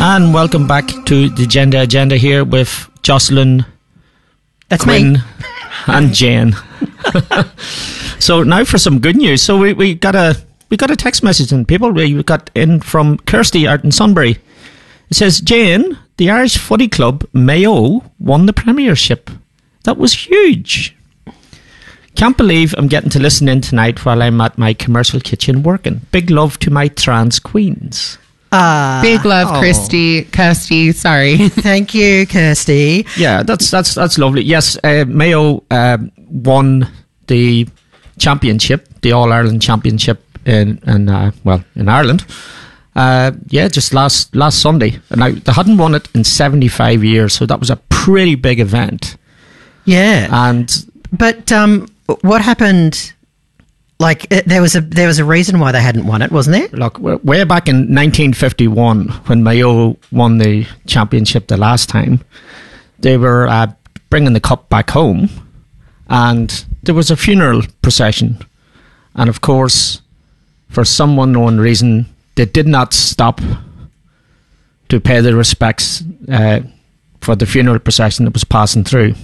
And welcome back to the Gender Agenda here with Jocelyn, That's Quinn, me. and Jane. So now for some good news. So we got a text message in people. We got in from Kirsty out in Sunbury. It says, Jane, the Irish Footy Club Mayo won the Premiership. That was huge. Can't believe I'm getting to listen in tonight while I'm at my commercial kitchen working. Big love to my trans queens. Big love, Kirsty. Sorry. Thank you, Kirsty. Yeah, that's lovely. Yes, Mayo won the championship, the All Ireland Championship in Ireland. Just last Sunday. Now they hadn't won it in 75 years, so that was a pretty big event. Yeah, but what happened? Like there was a reason why they hadn't won it, wasn't there? Look, way back in 1951, when Mayo won the championship the last time, they were bringing the cup back home, and there was a funeral procession, and of course, for some unknown reason, they did not stop to pay their respects for the funeral procession that was passing through,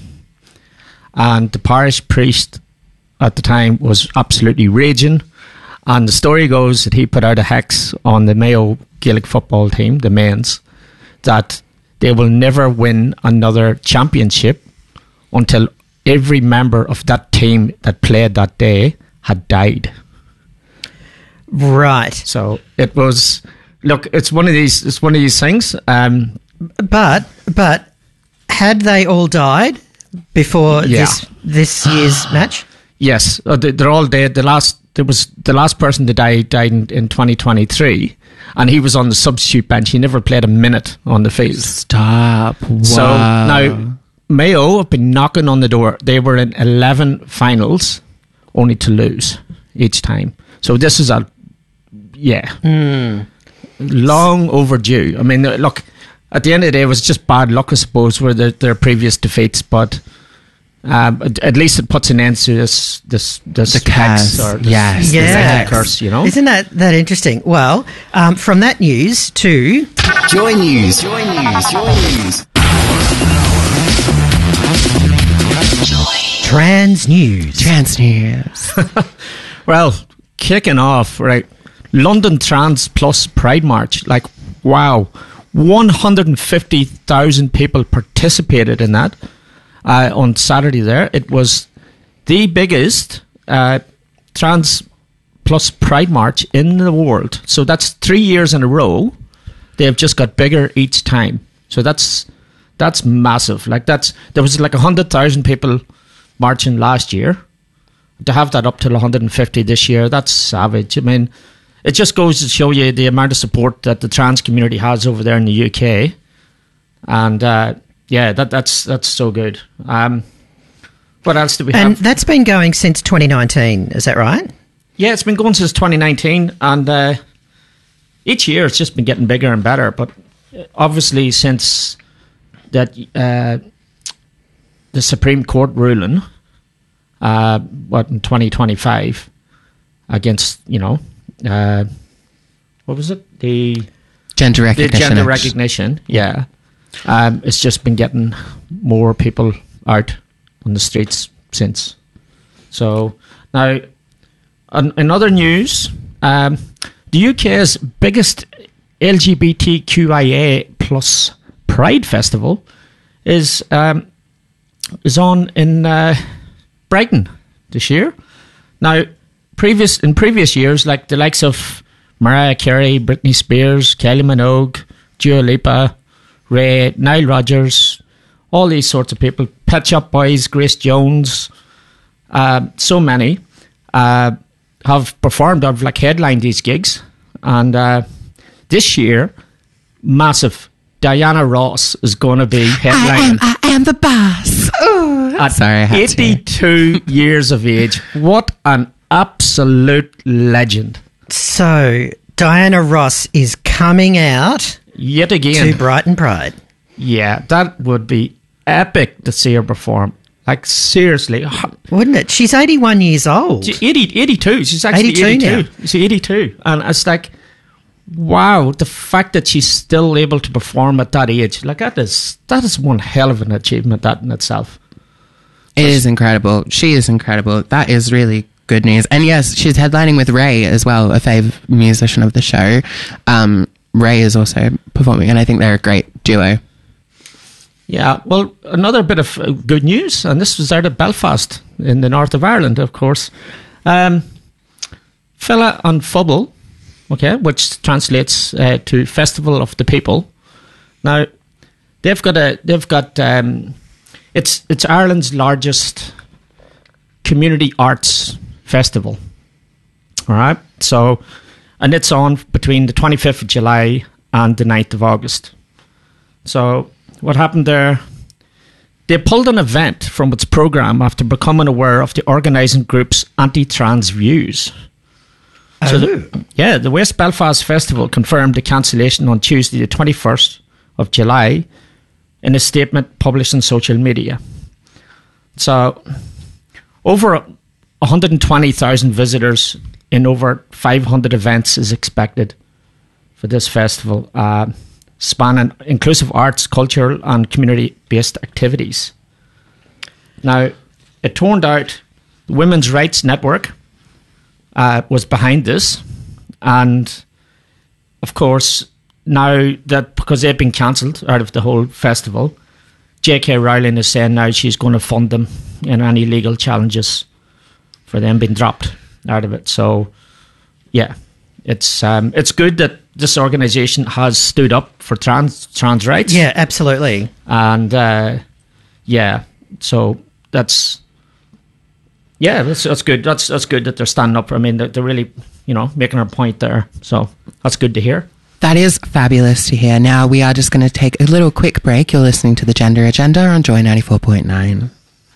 and the parish priest at the time was absolutely raging, and the story goes that he put out a hex on the Mayo Gaelic football team, the men's, that they will never win another championship until every member of that team that played that day had died. Right. So it was, look, it's one of these things. But had they all died before this year's match? Yes, they're all dead. The last person to die in 2023, and he was on the substitute bench. He never played a minute on the field. Stop. Wow. So now Mayo have been knocking on the door. They were in 11 finals, only to lose each time. So this is long overdue. I mean, look, at the end of the day, it was just bad luck, I suppose, were their previous defeats, but. At least it puts an end to this curse or this curse, you know. Isn't that interesting? Well, from that news to Joy News. Trans News. Well, kicking off, right? London Trans Plus Pride March. Like, wow, 150,000 people participated in that. On Saturday there. It was the biggest Trans Plus Pride March in the world. So that's 3 years in a row. They have just got bigger each time. So that's massive. Like there was like 100,000 people marching last year. To have that up to 150 this year, that's savage. I mean, it just goes to show you the amount of support that the trans community has over there in the UK. And yeah, that's so good. What else do we have? And that's been going since 2019, is that right? Yeah, it's been going since 2019, and each year it's just been getting bigger and better. But obviously, since that the Supreme Court ruling, in 2025, against what was it? The gender recognition. Yeah. It's just been getting more people out on the streets since. So now, in other news, the UK's biggest LGBTQIA plus Pride Festival is on in Brighton this year. Now, in previous years, like the likes of Mariah Carey, Britney Spears, Kylie Minogue, Dua Lipa, Ray, Nile Rodgers, all these sorts of people, Pet Shop Boys, Grace Jones, so many have performed, have like headlined these gigs. And this year, massive, Diana Ross is going to be headlining. I am the boss. At 82 years of age. What an absolute legend. So, Diana Ross is coming out yet again to Brighton Pride. Yeah, that would be epic to see her perform. Like, seriously. Wouldn't it? She's 81 years old. She's 82. She's actually 82 now. She's 82. And it's like, wow, the fact that she's still able to perform at that age, like that is one hell of an achievement, that in itself. It is incredible. She is incredible. That is really good news. And yes, she's headlining with Ray as well, a fave musician of the show. Ray is also performing, and I think they're a great duo. Yeah, well, another bit of good news, and this was out of Belfast in the north of Ireland, of course. Fella on Fubble, okay, which translates to Festival of the People. Now, they've got it's Ireland's largest community arts festival. All right, so, and it's on between the 25th of July and the 9th of August. So, what happened there? They pulled an event from its programme after becoming aware of the organising group's anti-trans views. So the West Belfast Festival confirmed the cancellation on Tuesday, the 21st of July, in a statement published on social media. So, over 120,000 visitors in over 500 events is expected for this festival, spanning inclusive arts, cultural and community-based activities. Now, it turned out the Women's Rights Network was behind this, and of course, now that because they've been cancelled out of the whole festival, J.K. Rowling is saying now she's going to fund them in any legal challenges for them being dropped out of it. So, yeah, it's good that this organisation has stood up for trans rights. Yeah, absolutely. And yeah, so that's good. That's good that they're standing up. I mean, they're really, making a point there. So that's good to hear. That is fabulous to hear. Now we are just going to take a little quick break. You're listening to the Gender Agenda on Joy 94.9.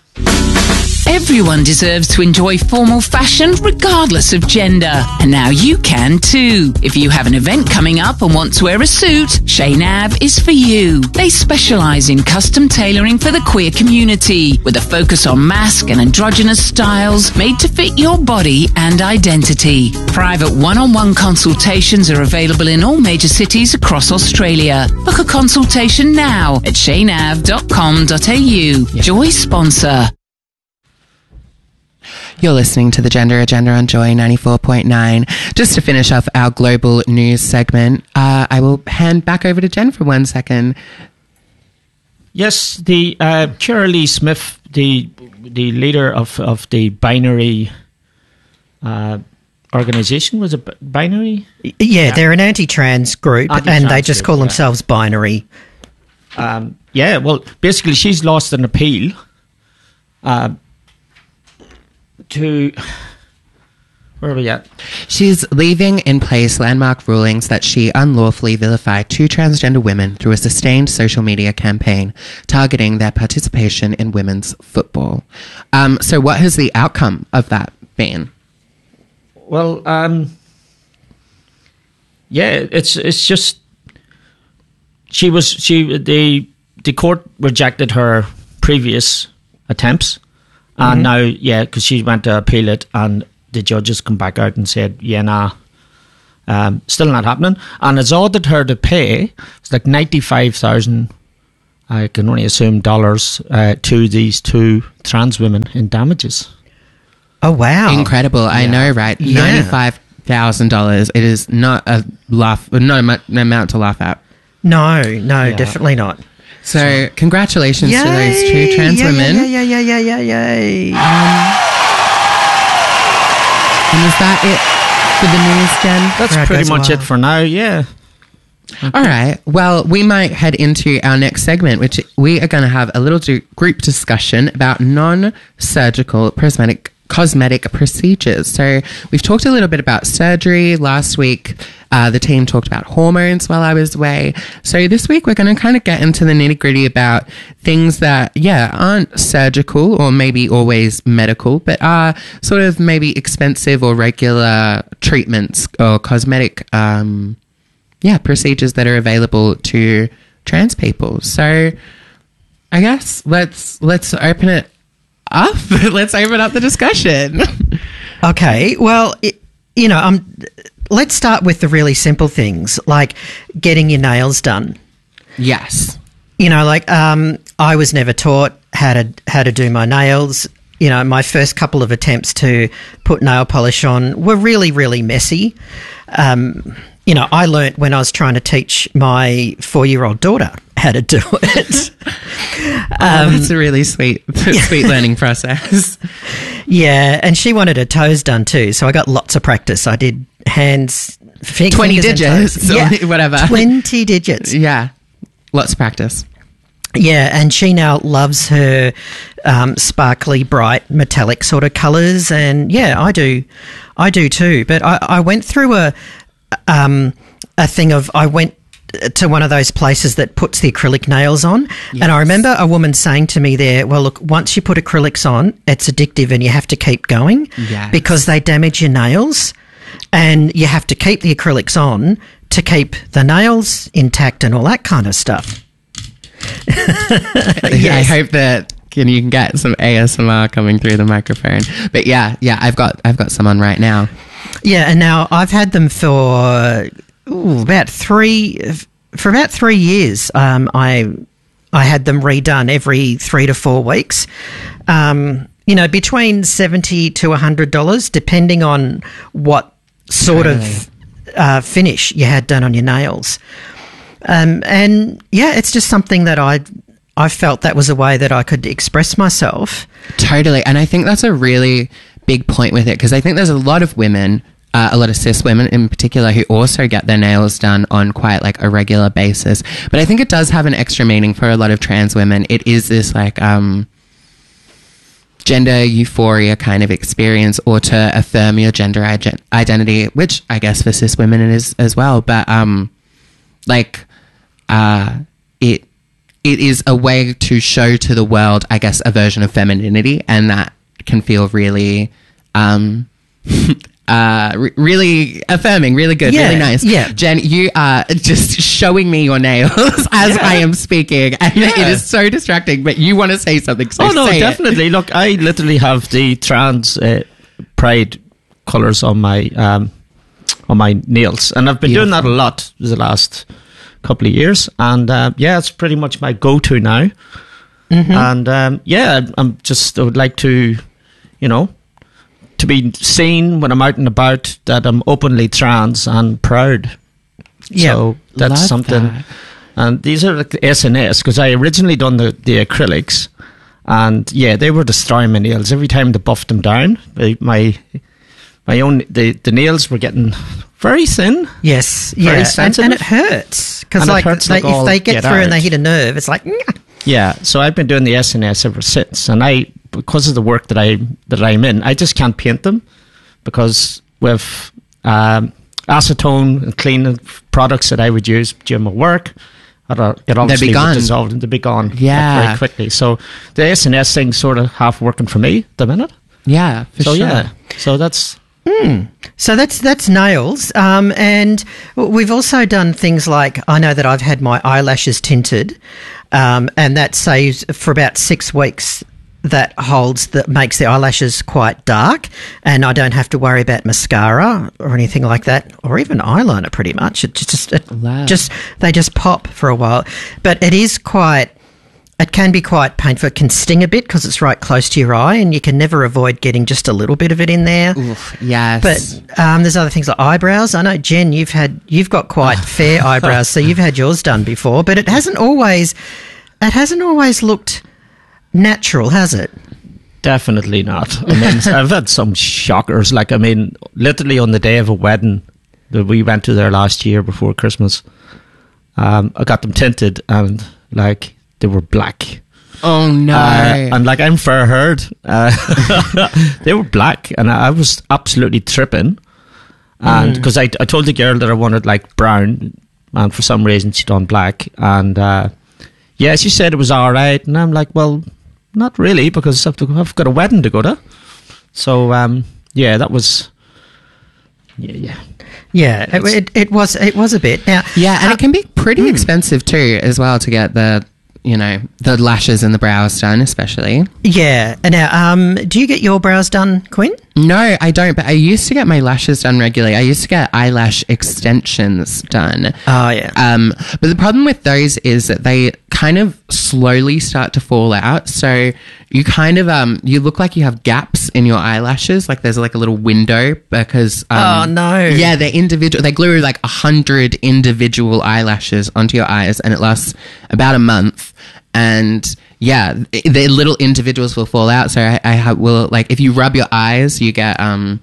Everyone deserves to enjoy formal fashion regardless of gender. And now you can too. If you have an event coming up and want to wear a suit, Chez Nav is for you. They specialise in custom tailoring for the queer community, with a focus on masc and androgynous styles made to fit your body and identity. Private one-on-one consultations are available in all major cities across Australia. Book a consultation now at cheynav.com.au. Joy sponsor. You're listening to the Gender Agenda on Joy 94.9. Just to finish off our global news segment, I will hand back over to Jen for 1 second. Yes, the Ciara Lee Smith, the leader of the binary organisation, was it binary? Yeah, they're an anti-trans group, and they just call themselves binary. Yeah, well, basically, she's lost an appeal. Where are we at? She's leaving in place landmark rulings that she unlawfully vilified 2 transgender women through a sustained social media campaign targeting their participation in women's football. So what has the outcome of that been? Well, it's just the court rejected her previous attempts. And now, because she went to appeal it, and the judges come back out and said, still not happening. And it's ordered her to pay, it's like $95,000, I can only assume, dollars to these 2 trans women in damages. Oh, wow. Incredible. Yeah. I know, right? Yeah. $95,000. It is not an amount to laugh at. No, definitely not. So, congratulations to those 2 trans women. Yay. And is that it for the news, Jen? That's pretty much it for now, yeah. Okay. All right. Well, we might head into our next segment, which we are going to have a little group discussion about non-surgical cosmetic procedures. So we've talked a little bit about surgery last week. The team talked about hormones while I was away. So this week we're going to kind of get into the nitty-gritty about things that, aren't surgical or maybe always medical, but are sort of maybe expensive or regular treatments or cosmetic procedures that are available to trans people. So I guess let's open it up. Let's open up the discussion. Okay. Well, let's start with the really simple things, like getting your nails done. Yes. You know, like I was never taught how to do my nails. You know, my first couple of attempts to put nail polish on were really, really messy. You know, I learnt when I was trying to teach my 4-year-old daughter how to do it. That's a really sweet learning process. Yeah, and she wanted her toes done too, so I got lots of practice. I did hands, 20 digits, or whatever. 20 digits. Yeah, lots of practice. Yeah, and she now loves her sparkly, bright, metallic sort of colours, and yeah, I do too. But I went through a thing of, I went to one of those places that puts the acrylic nails on, and I remember a woman saying to me there, well, look, once you put acrylics on, it's addictive and you have to keep going because they damage your nails, and you have to keep the acrylics on to keep the nails intact and all that kind of stuff. I hope that you can get some ASMR coming through the microphone. But yeah, I've got some on right now. Yeah, and now I've had them for about 3 years. I had them redone every 3 to 4 weeks. You know, between $70 to $100, depending on what sort of finish you had done on your nails. And yeah, it's just something that I felt that was a way that I could express myself. Totally. And I think that's a really big point with it, because I think there's a lot of women, a lot of cis women in particular, who also get their nails done on quite like a regular basis. But I think it does have an extra meaning for a lot of trans women. It is this like gender euphoria kind of experience, or to affirm your gender identity, which I guess for cis women it is as well. But it is a way to show to the world, I guess, a version of femininity, and that can feel really, really affirming, really good, really nice. Yeah. Jen, you are just showing me your nails as I am speaking, and it is so distracting, but you want to say something, so say definitely. Look, I literally have the trans pride colours on my nails, and I've been doing that a lot the last couple of years, and it's pretty much my go-to now. And I would like to, you know, to be seen when I'm out and about that I'm openly trans and proud. So that's something. And these are like the SNS, because I originally done the acrylics, and they were destroying my nails every time they buffed them down. The nails were getting very thin. Yes, very sensitive. and it hurts because like if they get through and they hit a nerve, it's like So I've been doing the SNS ever since, and because of the work that I'm in, I just can't paint them, because with acetone and cleaning products that I would use during my work, it obviously would dissolve and they'd be gone very quickly. So the SNS thing's sort of half working for me at the minute. Yeah, for sure. So that's. So that's nails, and we've also done things like, I know that I've had my eyelashes tinted, and that saves for about 6 weeks. That makes the eyelashes quite dark, and I don't have to worry about mascara or anything like that, or even eyeliner. Pretty much, they just pop for a while, but it can be quite painful. It can sting a bit because it's right close to your eye, and you can never avoid getting just a little bit of it in there. Oof, yes. But there's other things like eyebrows. I know, Jen, you've got quite fair eyebrows, so you've had yours done before, but it hasn't always looked natural, has it? Definitely not. I mean, I've had some shockers. Like, I mean, literally on the day of a wedding that we went to there last year before Christmas, I got them tinted, and like, they were black. Oh no! And like, I'm fair-haired. They were black, and I was absolutely tripping. And because I told the girl that I wanted like brown, and for some reason she done black. And she said it was all right, and I'm like, well, not really, because I've got a wedding to go to. So that was. Yeah. It was a bit. Now, and it can be pretty expensive too, as well, to get the you know, the lashes and the brows done, especially. Yeah. And now, do you get your brows done, Quinn? No, I don't, but I used to get my lashes done regularly. I used to get eyelash extensions done. Oh, yeah. But the problem with those is that they kind of slowly start to fall out. So you kind of, you look like you have gaps in your eyelashes. Like there's like a little window because... oh, no. Yeah, they're individual. They glue like 100 individual eyelashes onto your eyes and it lasts about a month. And yeah, the little individuals will fall out. So I will, like, if you rub your eyes, you get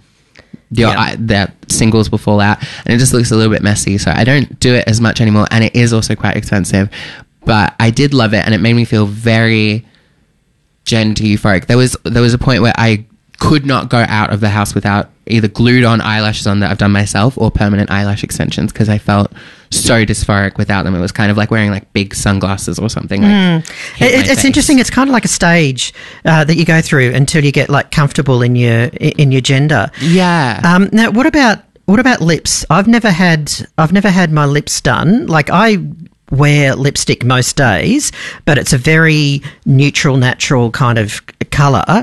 the singles will fall out, and it just looks a little bit messy. So I don't do it as much anymore, and it is also quite expensive. But I did love it, and it made me feel very gender euphoric. There was a point where I could not go out of the house without either glued on eyelashes on that I've done myself or permanent eyelash extensions because I felt so dysphoric without them. It was kind of like wearing like big sunglasses or something. It's interesting. It's kind of like a stage that you go through until you get like comfortable in your gender. Yeah. Now, what about lips? I've never had my lips done. Like I wear lipstick most days, but it's a very neutral, natural kind of colour.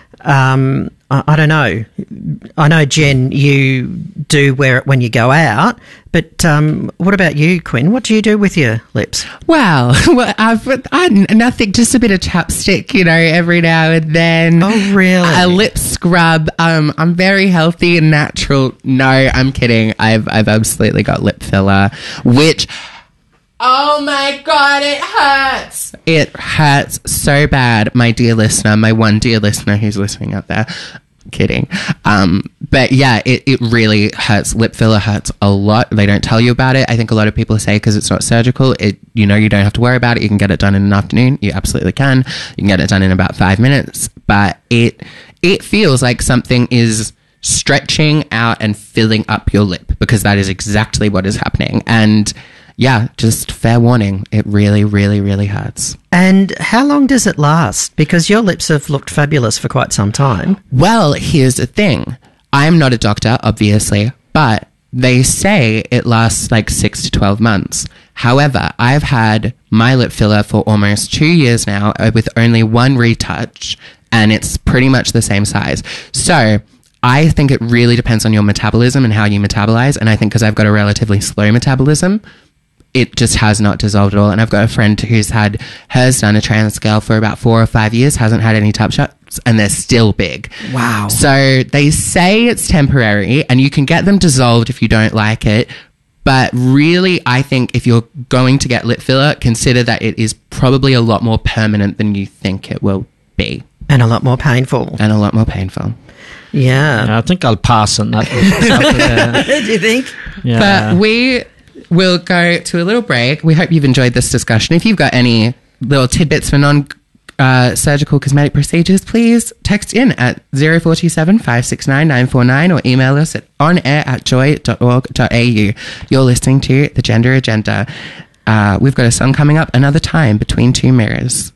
I don't know. I know, Jen, you do wear it when you go out, but what about you, Quinn? What do you do with your lips? Well, I've nothing, just a bit of chapstick, you know, every now and then. Oh, really? A lip scrub. I'm very healthy and natural. No, I'm kidding. I've absolutely got lip filler, which... Oh my God, it hurts. It hurts so bad, my dear listener, my one dear listener who's listening out there. Kidding. But yeah, it really hurts. Lip filler hurts a lot. They don't tell you about it. I think a lot of people say because it's not surgical, you don't have to worry about it. You can get it done in an afternoon. You absolutely can. You can get it done in about 5 minutes. But it feels like something is stretching out and filling up your lip because that is exactly what is happening. And yeah, just fair warning. It really, really, really hurts. And how long does it last? Because your lips have looked fabulous for quite some time. Well, here's the thing. I'm not a doctor, obviously, but they say it lasts like 6 to 12 months. However, I've had my lip filler for almost 2 years now with only one retouch, and it's pretty much the same size. So I think it really depends on your metabolism and how you metabolize. And I think because I've got a relatively slow metabolism, it just has not dissolved at all. And I've got a friend who's had hers done a Transcale for about 4 or 5 years, hasn't had any touch-ups, and they're still big. Wow. So they say it's temporary, and you can get them dissolved if you don't like it. But really, I think if you're going to get lip filler, consider that it is probably a lot more permanent than you think it will be. And a lot more painful. Yeah. I think I'll pass on that. Do you think? Yeah. But we'll go to a little break. We hope you've enjoyed this discussion. If you've got any little tidbits for non-surgical cosmetic procedures, please text in at 0427 569 949 or email us at onair@joy.org.au. You're listening to The Gender Agenda. We've got a song coming up, Another Time, Between Two Mirrors.